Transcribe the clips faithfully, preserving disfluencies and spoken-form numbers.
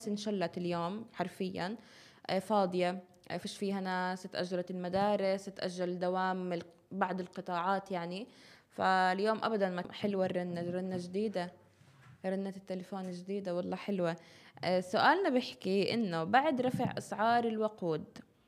انشلت اليوم حرفيا، آه، فاضية، آه، فيش فيها ناس، تأجلت المدارس، تأجل دوام ال- بعض القطاعات يعني. فاليوم أبدا ما حلوة الرنة، رنة جديدة، رنة التليفون جديدة والله حلوة. آه، سؤالنا بيحكي إنه بعد رفع أسعار الوقود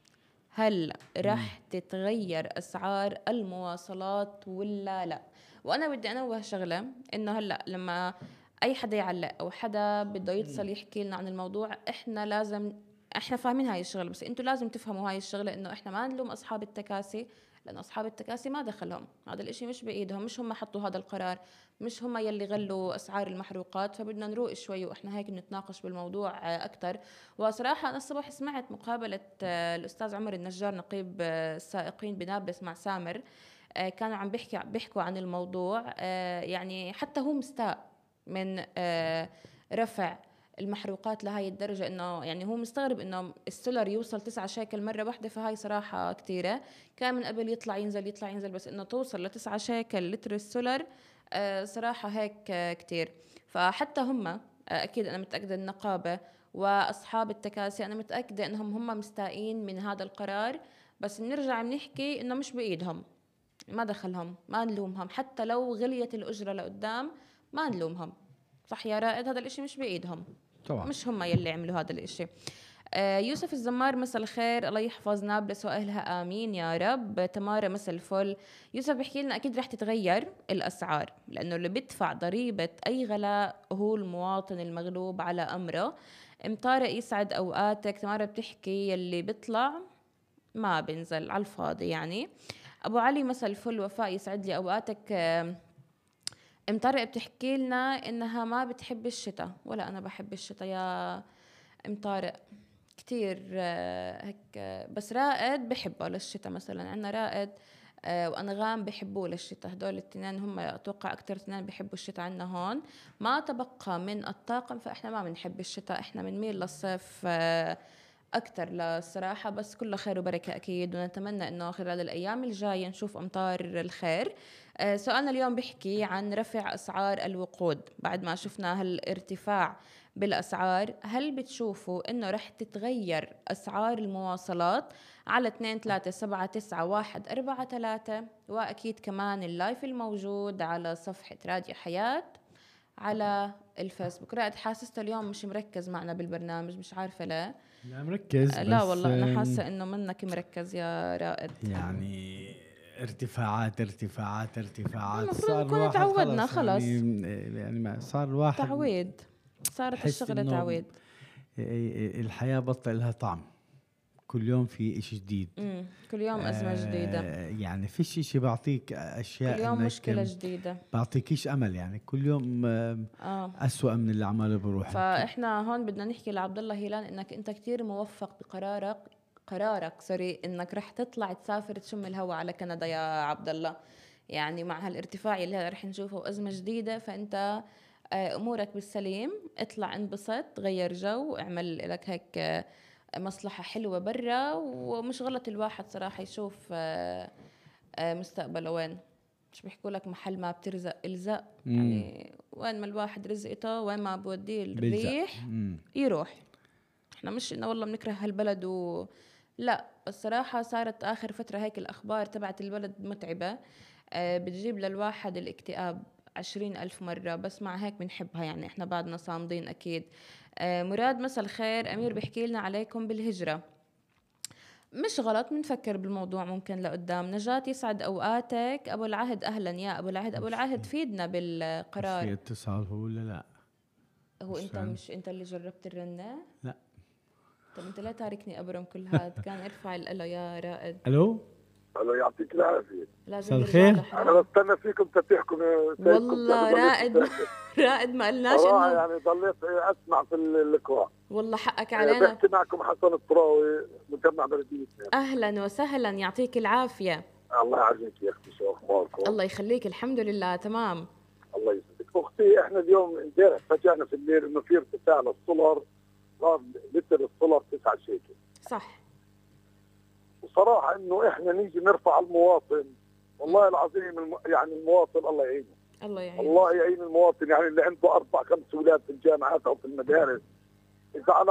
هل مم. رح تتغير أسعار المواصلات ولا لا؟ وأنا بدي أنوه شغلة، إنه هلأ لما أي حدا يعلق أو حدا بده يتصل يحكي لنا عن الموضوع، إحنا لازم، إحنا فاهمين هاي الشغلة، بس أنتوا لازم تفهموا هاي الشغلة، إنه إحنا ما نلوم أصحاب التكاسي، لأن أصحاب التكاسي ما دخلهم، هذا الإشي مش بإيدهم، مش هم حطوا هذا القرار، مش هم يلي غلوا أسعار المحروقات. فبدنا نروق شوي وإحنا هيك نتناقش بالموضوع آه، أكتر. وصراحة أنا الصبح سمعت مقابلة آه، الأستاذ عمر النجار نقيب آه، السائقين بنابلس مع سامر، آه، كانوا عم بيحكي بيحكوا عن الموضوع، آه، يعني حتى هو مستاء من آه، رفع المحروقات لهي الدرجة، إنه يعني هو مستغرب إنه السولر يوصل تسعة شيكل مرة واحدة، فهاي صراحة كتيرة. كان من قبل يطلع ينزل يطلع ينزل، بس إنه توصل لتسعة شيكل لتر السولر، آه، صراحة هيك آه، كتير. فحتى هم آه، أكيد أنا متأكدة النقابة واصحاب التكاسي انا متاكده انهم هم مستائين من هذا القرار، بس بنرجع بنحكي انه مش بايدهم، ما دخلهم، ما نلومهم، حتى لو غليت الاجره لقدام ما نلومهم. صح يا رائد؟ هذا الاشي مش بايدهم، طبعا. مش هم يلي عملوا هذا الاشي. آه، يوسف الزمار مساء الخير، الله يحفظ نابلس واهلها امين يا رب. تمارا مساء الفل. يوسف بيحكي لنا اكيد رح تتغير الاسعار، لانه اللي بيدفع ضريبه اي غلاء هو المواطن المغلوب على امره. ام طارق يسعد اوقاتك. تمارا بتحكي يلي بيطلع ما بنزل على الفاضي يعني. ابو علي مساء الفل. وفاء يسعد لي اوقاتك. آه، ام طارق بتحكي لنا انها ما بتحب الشتاء، ولا انا بحب الشتاء يا ام طارق كتير. آه، هيك آه، بس رائد بحبه للشتاء، مثلا عندنا رائد آه، وأنغام بحبوه للشتاء، هدول الاثنين هم أتوقع أكتر اثنين بحبوا الشتاء عنا هون. ما تبقى من الطاقم فإحنا ما بنحب الشتاء، إحنا بنميل للصيف آه، أكتر للصراحة. بس كله خير وبركة أكيد، ونتمنى إنه خلال الأيام الجاية نشوف أمطار الخير. آه، سؤالنا اليوم بيحكي عن رفع أسعار الوقود. بعد ما شفنا هالارتفاع بالأسعار، هل بتشوفوا إنه رح تتغير أسعار المواصلات؟ على اثنين ثلاثة سبعة تسعة واحد أربعة ثلاثة، وأكيد كمان اللايف الموجود على صفحة راديو حياة على الفيسبوك. رائد حاسسته اليوم مش مركز معنا بالبرنامج، مش عارفة ليه. لا مركز لا بس والله أنا آم، حاسة إنه منك مركز يا رائد. يعني ارتفاعات ارتفاعات ارتفاعات المفروض صار نكون الواحد تعودنا خلص يعني. خلص، يعني ما صار الواحد تعويد، صارت بحس الشغلة انه تعويد. الحياة بطل لها طعم. كل يوم في اشي جديد. امم كل يوم أزمة جديدة، آه يعني فيش اشي بعطيك كل اشياء يوم انك مشكلة جديدة. بعطيكيش امل. يعني كل يوم آم، اه، اسوأ من اللي عماله بروح. فاحنا هون بدنا نحكي لعبد الله هيلان انك انت كتير موفق بقرارك، قرارك سوري انك رح تطلع تسافر تشم الهواء على كندا يا عبد الله. يعني مع هالارتفاع اللي رح نشوفه وازمه جديده، فانت آه، امورك بالسليم، اطلع انبسط، غير جو، اعمل لك هيك آه، مصلحه حلوه برا. ومش غلط الواحد صراحه يشوف آه، آه، مستقبله وين. مش بيحكوا لك محل ما بترزق الزق، امم يعني وين ما الواحد رزقته وين ما بوديه بلزق. الريح امم يروح. احنا مش انه والله بنكره هالبلد و لا، الصراحة صارت آخر فترة هيك الأخبار تبعت البلد متعبة، آه بتجيب للواحد الاكتئاب عشرين ألف مرة، بس مع هيك بنحبها يعني، احنا بعدنا صامدين أكيد. آه مراد مساء الخير. أمير بيحكي لنا عليكم بالهجرة، مش غلط، بنفكر بالموضوع ممكن لقدام. نجاة يسعد أوقاتك. أبو العهد أهلا يا أبو العهد. أبو مش العهد في فيدنا مش بالقرار. في اتصال هو ولا لا؟ هو مش أنت فاهم. مش أنت اللي جربت الرنة؟ لا. طب أنت لا تاركني أبرم كل هاد، كان ارفع الألو يا رائد. الو. الله يعطيك العافية. لازم مساء نرجع الخير. له أنا حرام. بستنى فيكم تتحكوا سايبكم يعني والله ضليت رائد ساكت. رائد ما قلناش صراحة إنه، يعني ضليت أسمع في اللقاء. والله حقك أه، علينا. بحكي معكم حسن الطراوي مجمع بلدية اثنين. أهلا وسهلا، يعطيك العافية. الله يعافيك يا أختي، شو أخباركم؟ الله يخليك، الحمد لله تمام. الله يسعدك أختي. إحنا اليوم امبارح فاجأنا في الليل إنه في ارتفاع للسولار، صار لتر السولار تسعة شيكل. صح. وصراحة إنه إحنا نيجي نرفع المواطن، والله العظيم الم... يعني المواطن الله يعينه. الله يعينه. الله يعين المواطن، يعني اللي عنده أربع خمس أولاد في الجامعات أو في المدارس اذا انا